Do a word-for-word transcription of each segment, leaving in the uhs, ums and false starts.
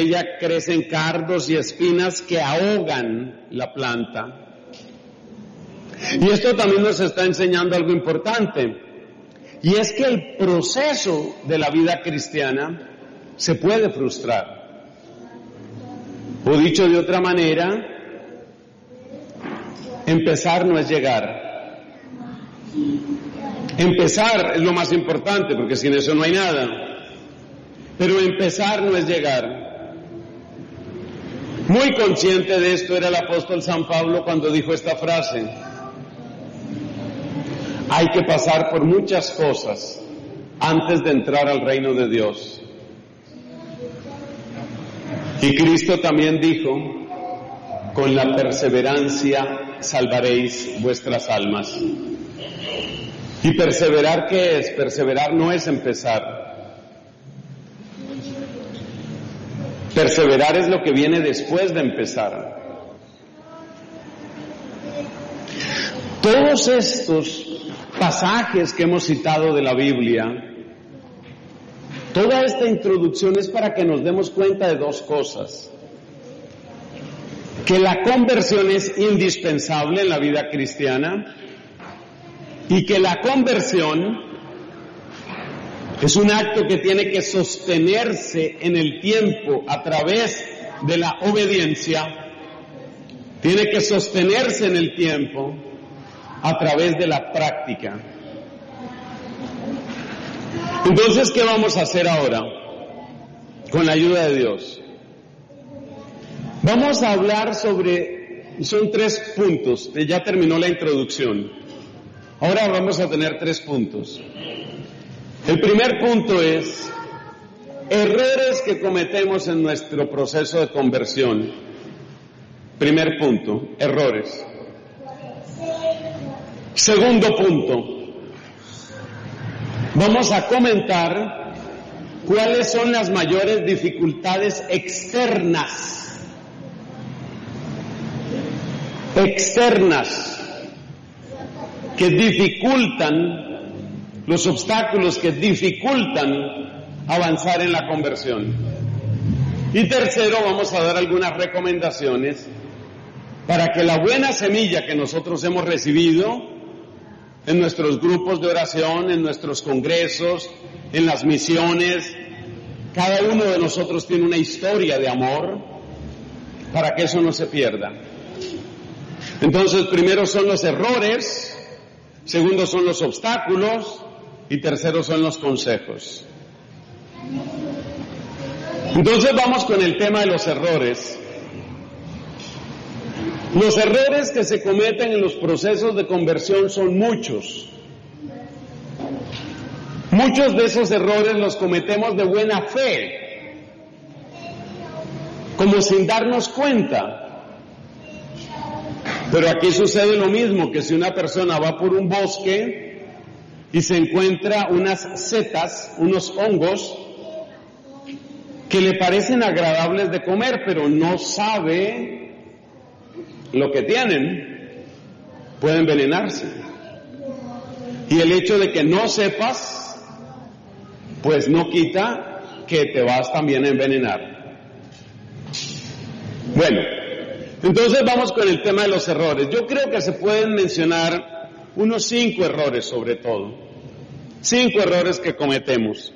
ella crecen cardos y espinas que ahogan la planta. Y esto también nos está enseñando algo importante, y es que el proceso de la vida cristiana se puede frustrar. O dicho de otra manera, empezar no es llegar. Empezar es lo más importante, porque sin eso no hay nada. Pero empezar no es llegar. Muy consciente de esto era el apóstol San Pablo cuando dijo esta frase: hay que pasar por muchas cosas antes de entrar al reino de Dios. Y Cristo también dijo: con la perseverancia salvaréis vuestras almas. ¿Y perseverar qué es? Perseverar no es empezar. Perseverar es lo que viene después de empezar. Todos estos pasajes que hemos citado de la Biblia, toda esta introducción es para que nos demos cuenta de dos cosas: que la conversión es indispensable en la vida cristiana y que la conversión es un acto que tiene que sostenerse en el tiempo a través de la obediencia, tiene que sostenerse en el tiempo a través de la práctica. Entonces, ¿qué vamos a hacer ahora? Con la ayuda de Dios. Vamos a hablar sobre, son tres puntos, ya terminó la introducción. Ahora vamos a tener tres puntos. El primer punto es errores que cometemos en nuestro proceso de conversión. Primer punto, errores. Segundo punto, vamos a comentar cuáles son las mayores dificultades externas, externas, que dificultan, los obstáculos que dificultan avanzar en la conversión. Y tercero, vamos a dar algunas recomendaciones para que la buena semilla que nosotros hemos recibido en nuestros grupos de oración, en nuestros congresos, en las misiones, cada uno de nosotros tiene una historia de amor, para que eso no se pierda. Entonces, primero son los errores, segundo son los obstáculos y tercero son los consejos. Entonces vamos con el tema de los errores. Los errores que se cometen en los procesos de conversión son muchos. Muchos de esos errores los cometemos de buena fe, como sin darnos cuenta. Pero aquí sucede lo mismo, que si una persona va por un bosque y se encuentra unas setas, unos hongos, que le parecen agradables de comer, pero no sabe lo que tienen, puede envenenarse. Y el hecho de que no sepas, pues no quita que te vas también a envenenar. Bueno, entonces vamos con el tema de los errores. Yo creo que se pueden mencionar unos cinco errores sobre todo. Cinco errores que cometemos.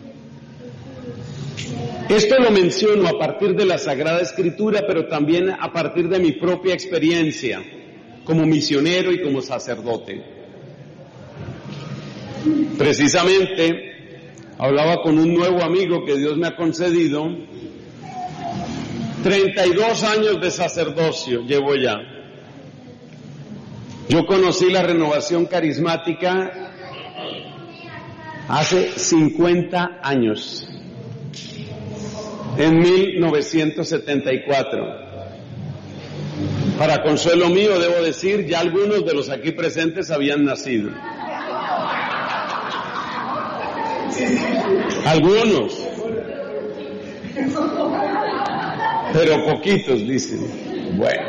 Esto lo menciono a partir de la Sagrada Escritura, pero también a partir de mi propia experiencia como misionero y como sacerdote. Precisamente, hablaba con un nuevo amigo que Dios me ha concedido. treinta y dos años de sacerdocio llevo ya. Yo conocí la renovación carismática hace cincuenta años, en mil novecientos setenta y cuatro. Para consuelo mío, debo decir, ya algunos de los aquí presentes habían nacido. Algunos. Pero poquitos, dicen. Bueno.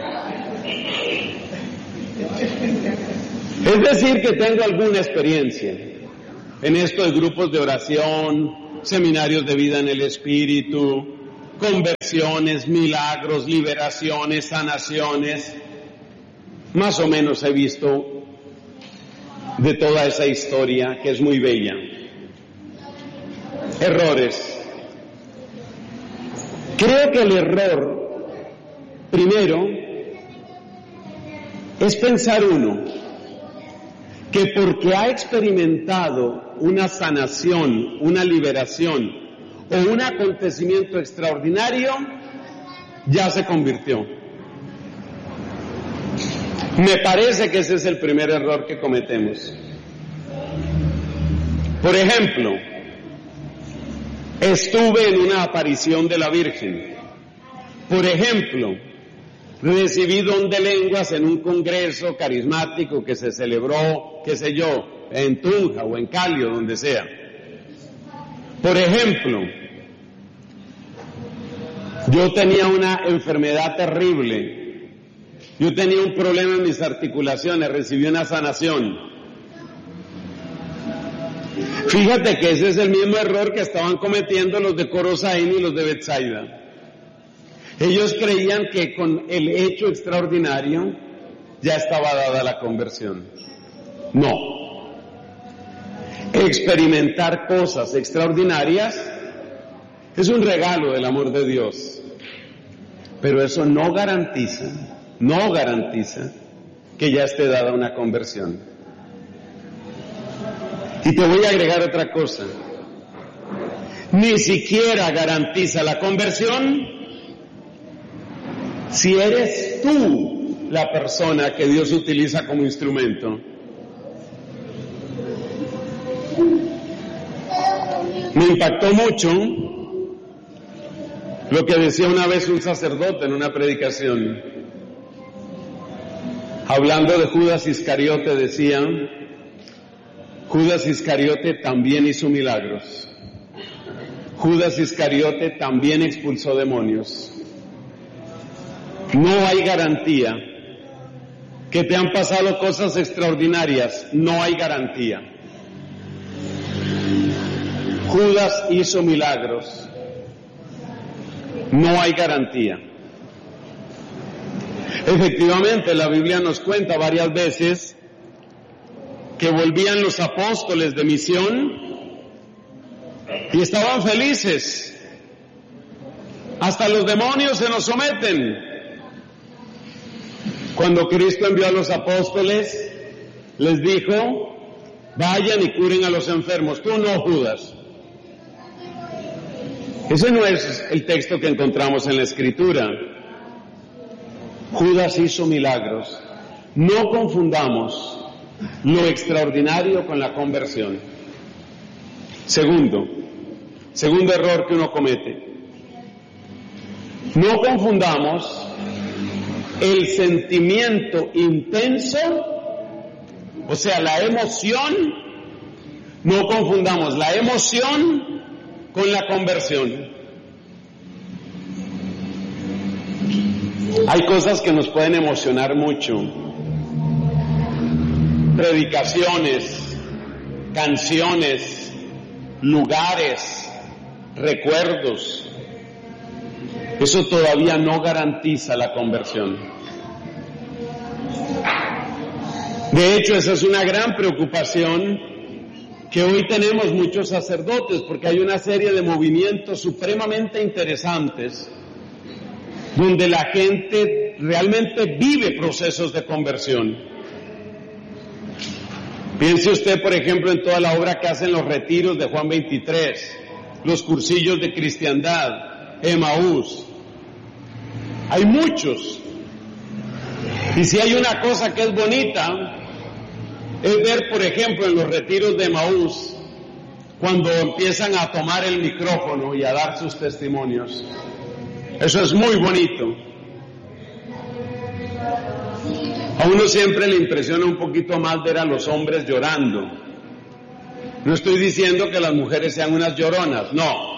Es decir, que tengo alguna experiencia en esto de grupos de oración, seminarios de vida en el Espíritu, conversiones, milagros, liberaciones, sanaciones. Más o menos he visto de toda esa historia que es muy bella. Errores. Creo que el error, primero, es pensar uno que porque ha experimentado una sanación, una liberación o un acontecimiento extraordinario, ya se convirtió. Me parece que ese es el primer error que cometemos. Por ejemplo, estuve en una aparición de la Virgen. Por ejemplo, recibí don de lenguas en un congreso carismático que se celebró, qué sé yo, en Tunja o en Cali o donde sea. Por ejemplo, yo tenía una enfermedad terrible. Yo tenía un problema en mis articulaciones, recibí una sanación. Fíjate que ese es el mismo error que estaban cometiendo los de Corosaín y los de Betsaida. Ellos creían que con el hecho extraordinario ya estaba dada la conversión. No. Experimentar cosas extraordinarias es un regalo del amor de Dios, pero eso no garantiza, no garantiza que ya esté dada una conversión. Y te voy a agregar otra cosa. Ni siquiera garantiza la conversión si eres tú la persona que Dios utiliza como instrumento. Me impactó mucho lo que decía una vez un sacerdote en una predicación. Hablando de Judas Iscariote decía: Judas Iscariote también hizo milagros. Judas Iscariote también expulsó demonios. No hay garantía que te han pasado cosas extraordinarias, no hay garantía. Judas hizo milagros, no hay garantía. Efectivamente, la Biblia nos cuenta varias veces que volvían los apóstoles de misión y estaban felices. Hasta los demonios se nos someten. Cuando Cristo envió a los apóstoles, les dijo: vayan y curen a los enfermos. Tú no, Judas. Ese no es el texto que encontramos en la Escritura. Judas hizo milagros. No confundamos lo extraordinario con la conversión. Segundo, segundo error que uno comete. No confundamos el sentimiento intenso, o sea, la emoción, no confundamos la emoción con la conversión. Hay cosas que nos pueden emocionar mucho. Predicaciones, canciones, lugares, recuerdos. Eso todavía no garantiza la conversión. De hecho, esa es una gran preocupación que hoy tenemos muchos sacerdotes, porque hay una serie de movimientos supremamente interesantes donde la gente realmente vive procesos de conversión. Piense usted, por ejemplo, en toda la obra que hacen los retiros de Juan veintitrés, los cursillos de cristiandad, Emaús. Hay muchos. Y si hay una cosa que es bonita, es ver, por ejemplo, en los retiros de Emaús, cuando empiezan a tomar el micrófono y a dar sus testimonios. Eso es muy bonito. A uno siempre le impresiona un poquito más ver a los hombres llorando. No estoy diciendo que las mujeres sean unas lloronas, no.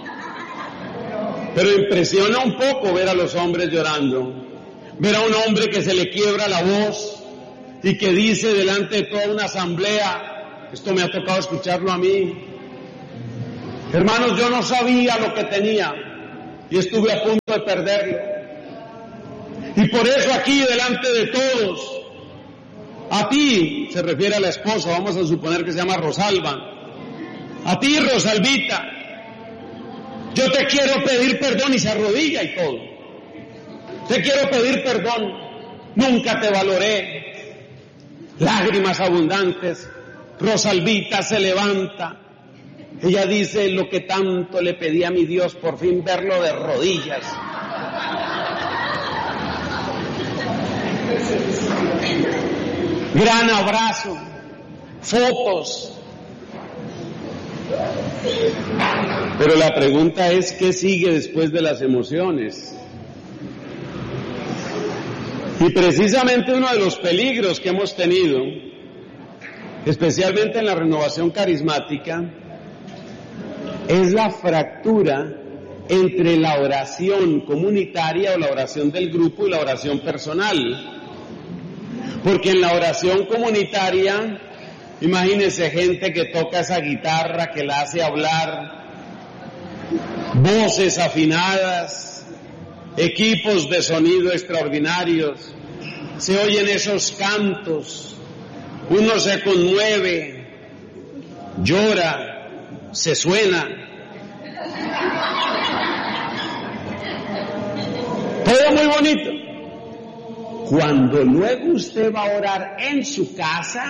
Pero impresiona un poco ver a los hombres llorando. Ver a un hombre que se le quiebra la voz y que dice delante de toda una asamblea, esto me ha tocado escucharlo a mí: hermanos, yo no sabía lo que tenía, y estuve a punto de perderlo. Y por eso aquí delante de todos, a ti, se refiere a la esposa, vamos a suponer que se llama Rosalba, a ti Rosalvita, yo te quiero pedir perdón, y se arrodilla y todo. Te quiero pedir perdón, nunca te valoré. Lágrimas abundantes, Rosalvita se levanta. Ella dice: lo que tanto le pedí a mi Dios, por fin verlo de rodillas. Gran abrazo, fotos. Pero la pregunta es, ¿qué sigue después de las emociones? Y precisamente uno de los peligros que hemos tenido, especialmente en la renovación carismática, es la fractura entre la oración comunitaria o la oración del grupo y la oración personal. Porque en la oración comunitaria, imagínense gente que toca esa guitarra, que la hace hablar, voces afinadas, equipos de sonido extraordinarios, se oyen esos cantos, uno se conmueve, llora, se suena. Todo muy bonito. Cuando luego usted va a orar en su casa,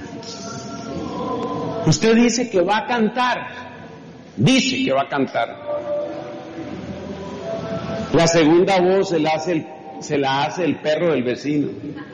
usted dice que va a cantar, dice que va a cantar. La segunda voz se la hace el, se la hace el perro del vecino.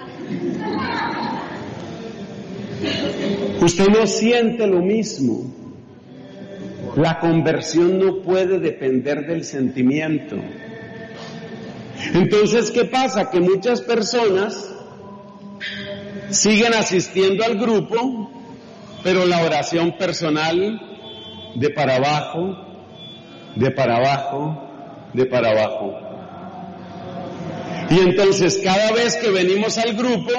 Usted no siente lo mismo. La conversión no puede depender del sentimiento. Entonces, ¿qué pasa? Que muchas personas siguen asistiendo al grupo, pero la oración personal de para abajo, de para abajo, de para abajo. Y entonces cada vez que venimos al grupo,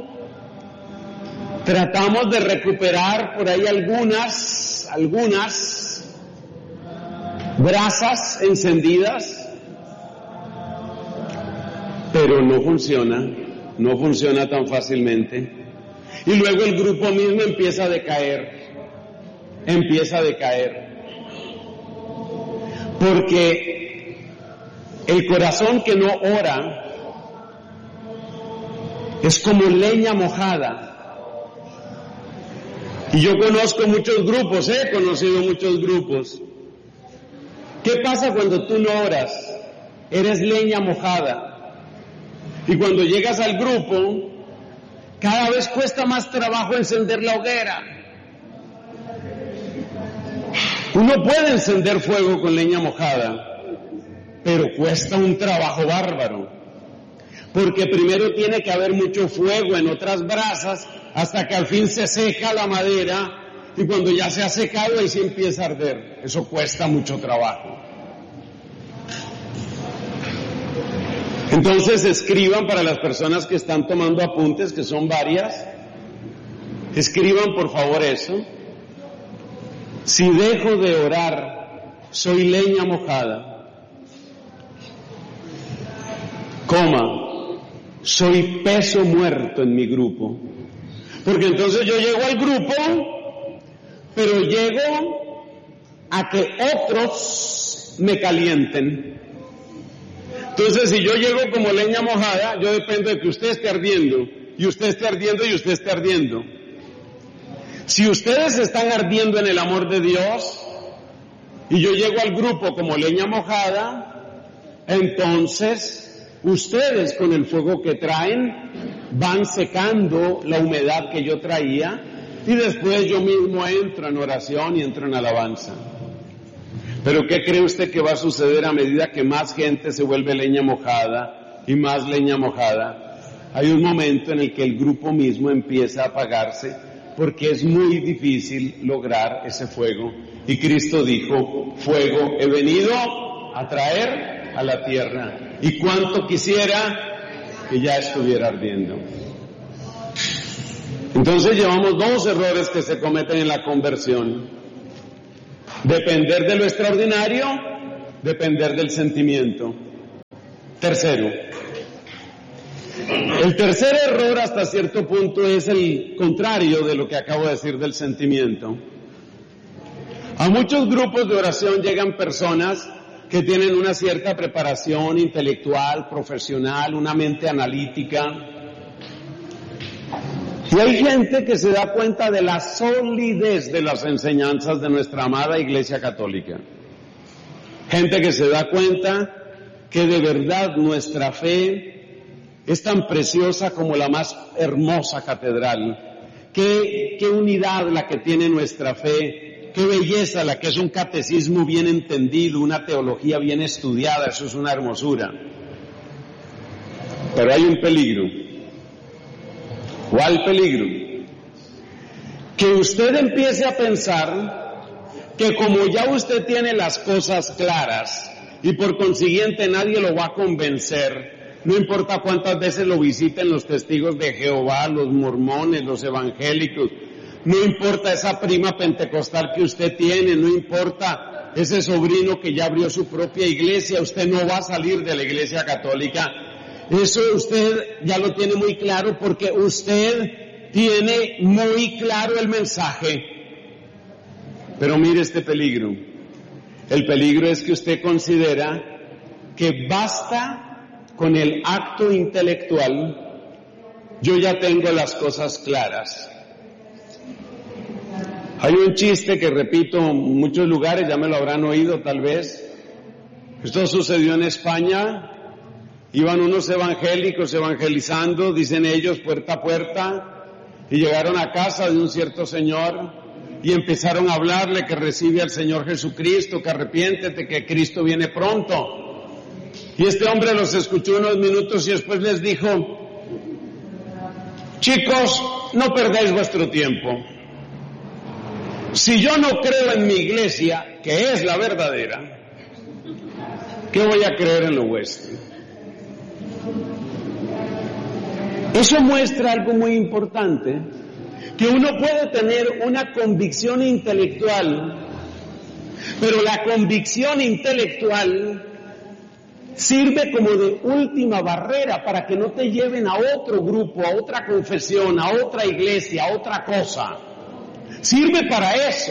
tratamos de recuperar por ahí algunas, algunas brasas encendidas, pero no funciona, no funciona tan fácilmente. Y luego el grupo mismo empieza a decaer, empieza a decaer. Porque el corazón que no ora es como leña mojada. Y yo conozco muchos grupos, he conocido muchos grupos. ¿Qué pasa cuando tú no oras? Eres leña mojada. Y cuando llegas al grupo, cada vez cuesta más trabajo encender la hoguera. Uno puede encender fuego con leña mojada, pero cuesta un trabajo bárbaro. Porque primero tiene que haber mucho fuego en otras brasas, hasta que al fin se seca la madera, y cuando ya se ha secado, ahí sí empieza a arder. Eso cuesta mucho trabajo. Entonces escriban, para las personas que están tomando apuntes, que son varias, escriban por favor eso. Si dejo de orar, soy leña mojada. Coma, soy peso muerto en mi grupo. Porque entonces yo llego al grupo, pero llego a que otros me calienten. Entonces, si yo llego como leña mojada, yo dependo de que usted esté ardiendo, y usted esté ardiendo, y usted esté ardiendo. Si ustedes están ardiendo en el amor de Dios, y yo llego al grupo como leña mojada, entonces ustedes con el fuego que traen van secando la humedad que yo traía, y después yo mismo entro en oración y entro en alabanza. Pero ¿qué cree usted que va a suceder a medida que más gente se vuelve leña mojada y más leña mojada? Hay un momento en el que el grupo mismo empieza a apagarse, porque es muy difícil lograr ese fuego. Y Cristo dijo: fuego he venido a traer a la tierra, y cuánto quisiera que ya estuviera ardiendo. Entonces llevamos dos errores que se cometen en la conversión: depender de lo extraordinario depender del sentimiento. Tercero, el tercer error hasta cierto punto es el contrario de lo que acabo de decir del sentimiento. A muchos grupos de oración llegan personas que tienen una cierta preparación intelectual, profesional, una mente analítica. Y hay gente que se da cuenta de la solidez de las enseñanzas de nuestra amada Iglesia Católica. Gente que se da cuenta que de verdad nuestra fe es tan preciosa como la más hermosa catedral. Qué, qué unidad la que tiene nuestra fe, qué belleza la que es un catecismo bien entendido, una teología bien estudiada, eso es una hermosura. Pero hay un peligro. ¿Cuál peligro? Que usted empiece a pensar que como ya usted tiene las cosas claras y por consiguiente nadie lo va a convencer, no importa cuántas veces lo visiten los testigos de Jehová, los mormones, los evangélicos, no importa esa prima pentecostal que usted tiene, no importa ese sobrino que ya abrió su propia iglesia, usted no va a salir de la Iglesia Católica. Eso usted ya lo tiene muy claro porque usted tiene muy claro el mensaje. Pero mire este peligro. El peligro es que usted considera que basta con el acto intelectual. Yo ya tengo las cosas claras. Hay un chiste que repito en muchos lugares, ya me lo habrán oído tal vez. Esto sucedió en España. Iban unos evangélicos evangelizando, dicen ellos, puerta a puerta, y llegaron a casa de un cierto señor y empezaron a hablarle que recibe al Señor Jesucristo, que arrepiéntete, que Cristo viene pronto. Y este hombre los escuchó unos minutos y después les dijo: chicos, no perdáis vuestro tiempo. Si yo no creo en mi iglesia, que es la verdadera, ¿qué voy a creer en lo vuestro? Eso muestra algo muy importante, que uno puede tener una convicción intelectual, pero la convicción intelectual sirve como de última barrera para que no te lleven a otro grupo, a otra confesión, a otra iglesia, a otra cosa. Sirve para eso.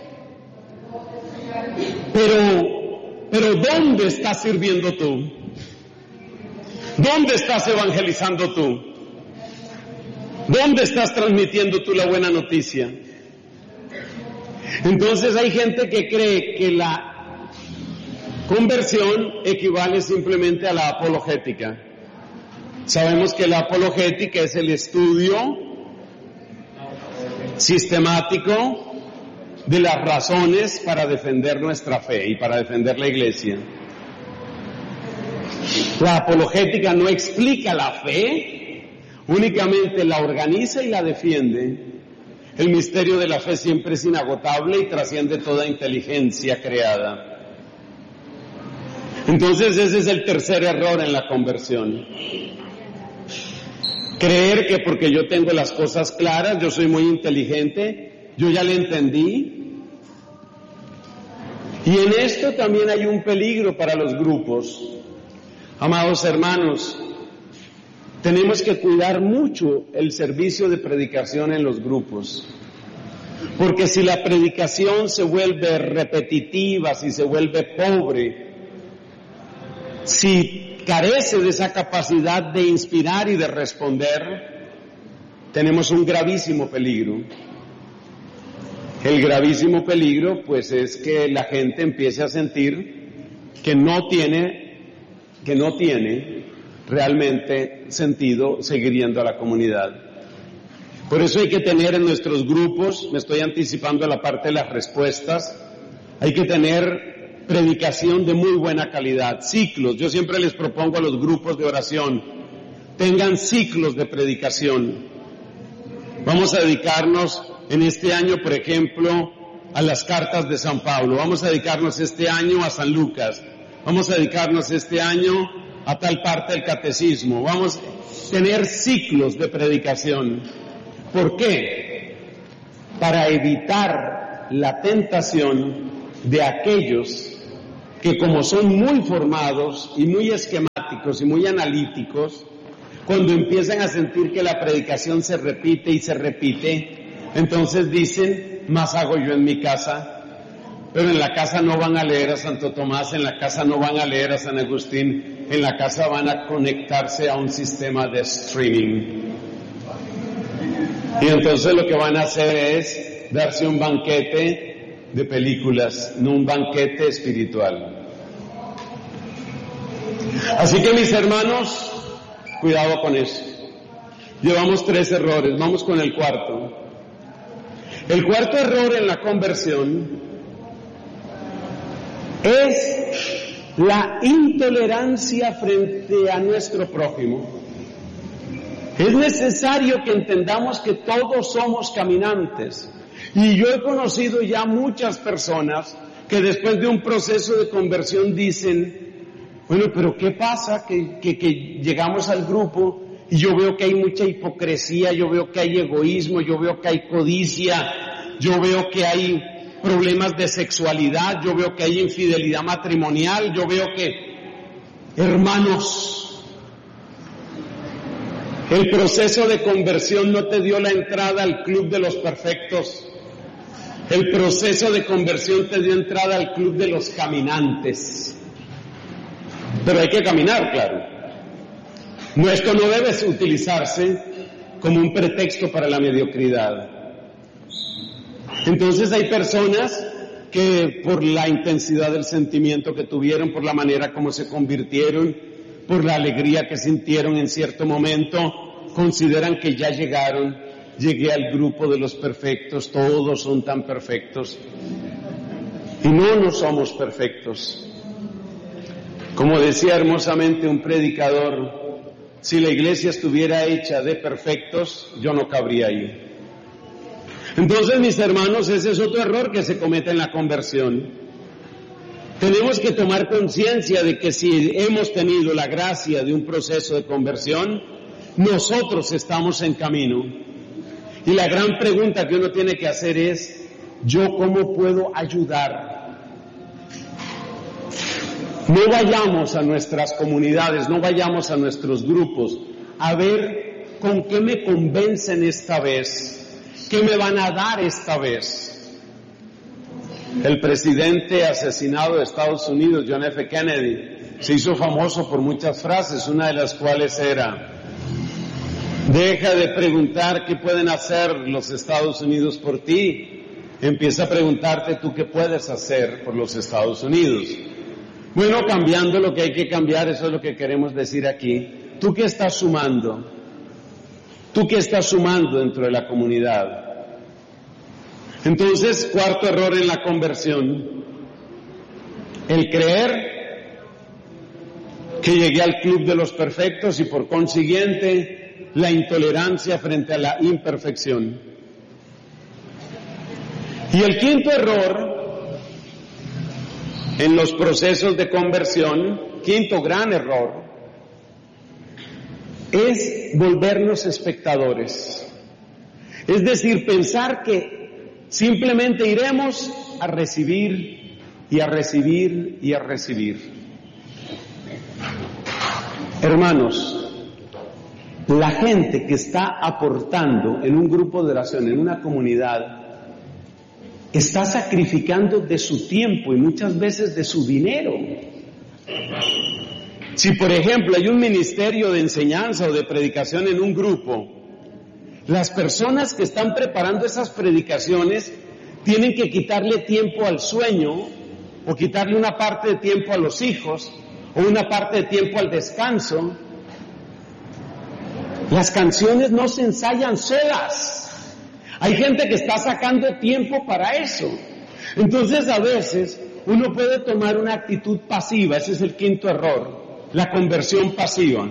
Pero, pero ¿dónde estás sirviendo tú? ¿Dónde estás evangelizando tú? ¿Dónde estás transmitiendo tú la buena noticia? Entonces hay gente que cree que la conversión equivale simplemente a la apologética. Sabemos que la apologética es el estudio sistemático de las razones para defender nuestra fe y para defender la iglesia. La apologética no explica la fe, únicamente la organiza y la defiende. El misterio de la fe siempre es inagotable y trasciende toda inteligencia creada. Entonces ese es el tercer error en la conversión. Creer que porque yo tengo las cosas claras, yo soy muy inteligente, yo ya le entendí. Y en esto también hay un peligro para los grupos. Amados hermanos, tenemos que cuidar mucho el servicio de predicación en los grupos, porque si la predicación se vuelve repetitiva, si se vuelve pobre, si carece de esa capacidad de inspirar y de responder, tenemos un gravísimo peligro. El gravísimo peligro, pues, es que la gente empiece a sentir que no tiene que no tiene realmente sentido seguir yendo a la comunidad. Por eso hay que tener en nuestros grupos, me estoy anticipando a la parte de las respuestas, hay que tener predicación de muy buena calidad, ciclos. Yo siempre les propongo a los grupos de oración, tengan ciclos de predicación. Vamos a dedicarnos en este año, por ejemplo, a las cartas de San Pablo, vamos a dedicarnos este año a San Lucas, vamos a dedicarnos este año a tal parte del catecismo. Vamos a tener ciclos de predicación. ¿Por qué? Para evitar la tentación de aquellos que como son muy formados y muy esquemáticos y muy analíticos, cuando empiezan a sentir que la predicación se repite y se repite, entonces dicen, más hago yo en mi casa. Pero en la casa no van a leer a Santo Tomás, en la casa no van a leer a San Agustín, en la casa van a conectarse a un sistema de streaming. Y entonces lo que van a hacer es darse un banquete de películas, no un banquete espiritual. Así que mis hermanos, cuidado con eso. Llevamos tres errores, vamos con el cuarto. El cuarto error en la conversión es la intolerancia frente a nuestro prójimo. Es necesario que entendamos que todos somos caminantes. Y yo he conocido ya muchas personas que después de un proceso de conversión dicen, bueno, pero ¿qué pasa? Que, que, que llegamos al grupo y yo veo que hay mucha hipocresía, yo veo que hay egoísmo, yo veo que hay codicia, yo veo que hay problemas de sexualidad, yo veo que hay infidelidad matrimonial, yo veo que, hermanos, el proceso de conversión no te dio la entrada al club de los perfectos, el proceso de conversión te dio entrada al club de los caminantes, pero hay que caminar, claro. No, esto no debe utilizarse como un pretexto para la mediocridad. Entonces hay personas que por la intensidad del sentimiento que tuvieron, por la manera como se convirtieron, por la alegría que sintieron en cierto momento, consideran que ya llegaron, llegué al grupo de los perfectos, todos son tan perfectos. Y no, no somos perfectos. Como decía hermosamente un predicador, si la iglesia estuviera hecha de perfectos, yo no cabría ahí. Entonces, mis hermanos, ese es otro error que se comete en la conversión. Tenemos que tomar conciencia de que si hemos tenido la gracia de un proceso de conversión, nosotros estamos en camino. Y la gran pregunta que uno tiene que hacer es, ¿yo cómo puedo ayudar? No vayamos a nuestras comunidades, no vayamos a nuestros grupos a ver con qué me convencen esta vez. ¿Qué me van a dar esta vez? El presidente asesinado de Estados Unidos, John F. Kennedy, se hizo famoso por muchas frases, una de las cuales era, deja de preguntar qué pueden hacer los Estados Unidos por ti, empieza a preguntarte tú qué puedes hacer por los Estados Unidos. Bueno, cambiando lo que hay que cambiar, eso es lo que queremos decir aquí. ¿Tú qué estás sumando? ¿Tú qué estás sumando dentro de la comunidad? Entonces, cuarto error en la conversión, el creer que llegué al club de los perfectos y por consiguiente la intolerancia frente a la imperfección. Y el quinto error en los procesos de conversión, quinto gran error, es volvernos espectadores. Es decir, pensar que simplemente iremos a recibir y a recibir y a recibir. Hermanos, la gente que está aportando en un grupo de oración, en una comunidad, está sacrificando de su tiempo y muchas veces de su dinero. Si, por ejemplo, hay un ministerio de enseñanza o de predicación en un grupo, las personas que están preparando esas predicaciones tienen que quitarle tiempo al sueño, o quitarle una parte de tiempo a los hijos, o una parte de tiempo al descanso. Las canciones no se ensayan solas. Hay gente que está sacando tiempo para eso. Entonces, a veces, uno puede tomar una actitud pasiva, ese es el quinto error. La conversión pasiva.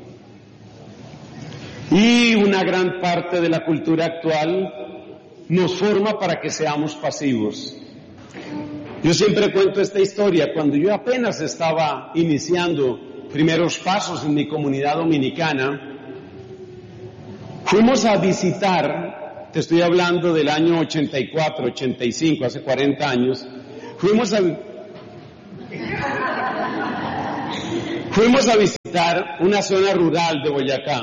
Y una gran parte de la cultura actual nos forma para que seamos pasivos. Yo siempre cuento esta historia. Cuando yo apenas estaba iniciando primeros pasos en mi comunidad dominicana, fuimos a visitar, te estoy hablando del año ochenta y cuatro, ochenta y cinco, hace cuarenta años, fuimos a... Fuimos a visitar una zona rural de Boyacá.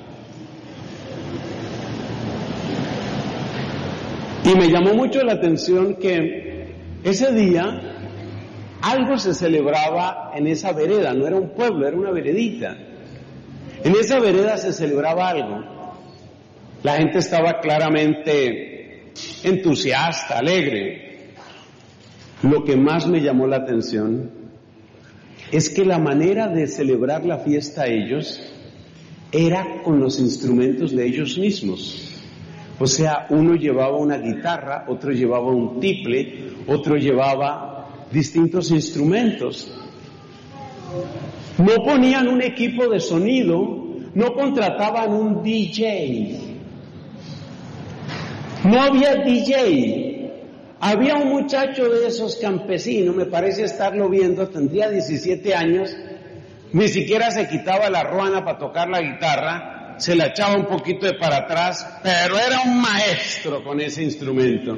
Y me llamó mucho la atención que ese día algo se celebraba en esa vereda, no era un pueblo, era una veredita. En esa vereda se celebraba algo. La gente estaba claramente entusiasta, alegre. Lo que más me llamó la atención es que la manera de celebrar la fiesta a ellos era con los instrumentos de ellos mismos. O sea, uno llevaba una guitarra, otro llevaba un tiple, otro llevaba distintos instrumentos. No ponían un equipo de sonido, no contrataban un D J. No había D J. Había un muchacho de esos campesinos, me parece estarlo viendo, tendría diecisiete años, ni siquiera se quitaba la ruana para tocar la guitarra, se la echaba un poquito de para atrás, pero era un maestro con ese instrumento.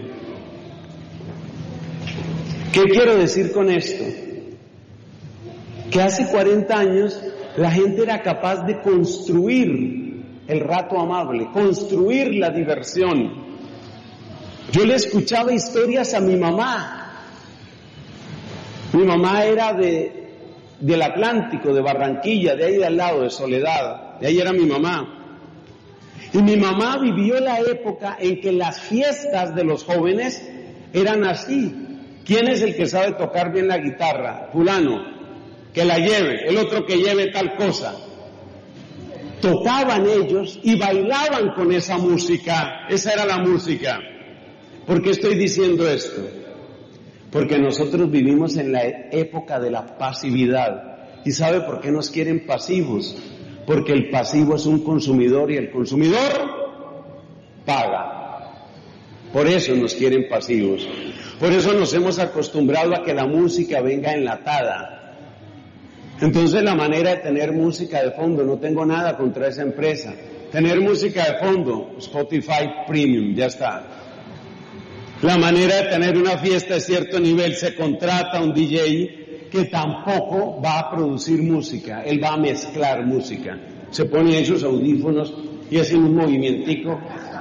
¿Qué quiero decir con esto? Que hace cuarenta años la gente era capaz de construir el rato amable, construir la diversión. Yo le escuchaba historias a mi mamá. Mi mamá era de del Atlántico, de Barranquilla, de ahí de al lado, de Soledad, de ahí era mi mamá. Y mi mamá vivió la época en que las fiestas de los jóvenes eran así. ¿Quién es el que sabe tocar bien la guitarra? Fulano, que la lleve, el otro que lleve tal cosa. Tocaban ellos y bailaban con esa música, esa era la música. ¿Por qué estoy diciendo esto? Porque nosotros vivimos en la época de la pasividad. ¿Y sabe por qué nos quieren pasivos? Porque el pasivo es un consumidor y el consumidor paga. Por eso nos quieren pasivos. Por eso nos hemos acostumbrado a que la música venga enlatada. Entonces la manera de tener música de fondo, no tengo nada contra esa empresa. Tener música de fondo, Spotify Premium, ya está. La manera de tener una fiesta de cierto nivel, se contrata a un D J que tampoco va a producir música, él va a mezclar música. Se pone esos audífonos y hace un movimentico.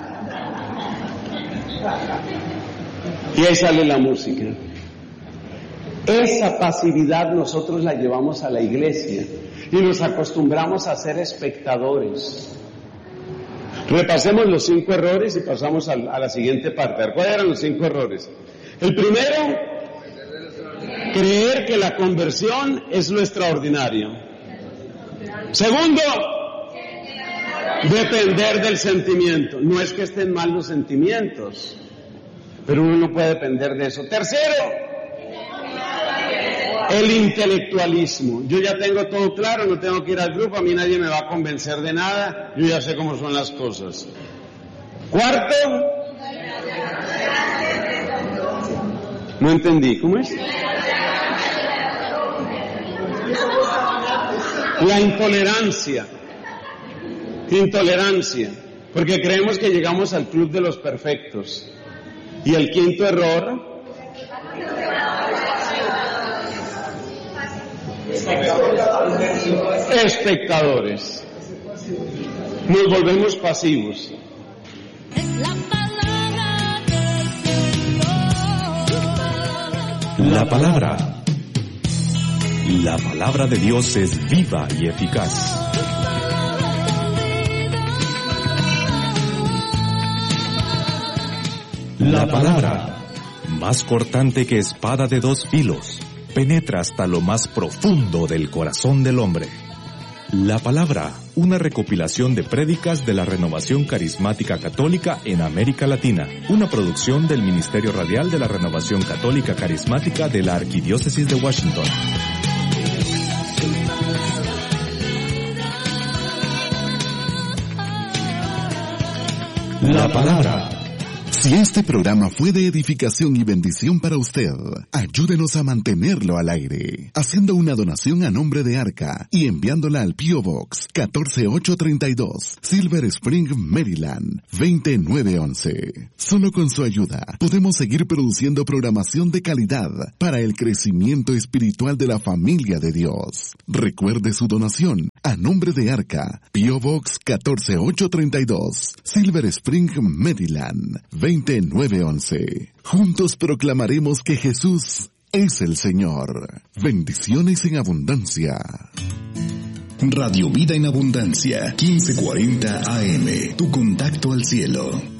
Y ahí sale la música. Esa pasividad nosotros la llevamos a la iglesia y nos acostumbramos a ser espectadores. Repasemos los cinco errores y pasamos a, a la siguiente parte. ¿Cuáles eran los cinco errores? El primero, creer que la conversión es lo extraordinario. Segundo, depender del sentimiento. No es que estén mal los sentimientos, pero uno no puede depender de eso. Tercero, el intelectualismo. Yo ya tengo todo claro, no tengo que ir al grupo, a mí nadie me va a convencer de nada, yo ya sé cómo son las cosas. Cuarto, no entendí, ¿cómo es? La intolerancia. Intolerancia, porque creemos que llegamos al club de los perfectos. Y el quinto error, espectadores. Nos volvemos pasivos. La palabra. La palabra de Dios es viva y eficaz. La palabra, más cortante que espada de dos filos, penetra hasta lo más profundo del corazón del hombre. La palabra, una recopilación de prédicas de la Renovación Carismática Católica en América Latina, una producción del Ministerio Radial de la Renovación Católica Carismática de la Arquidiócesis de Washington. La palabra, Si este programa fue de edificación y bendición para usted, ayúdenos a mantenerlo al aire, haciendo una donación a nombre de Arca y enviándola al P O Box catorce mil ochocientos treinta y dos, Silver Spring, Maryland, veinte mil novecientos once. Solo con su ayuda podemos seguir produciendo programación de calidad para el crecimiento espiritual de la familia de Dios. Recuerde su donación a nombre de Arca, P O Box catorce mil ochocientos treinta y dos, Silver Spring, Maryland, veinte mil novecientos once. Juntos proclamaremos que Jesús es el Señor. Bendiciones en abundancia. Radio Vida en Abundancia, quince cuarenta A M. Tu contacto al cielo.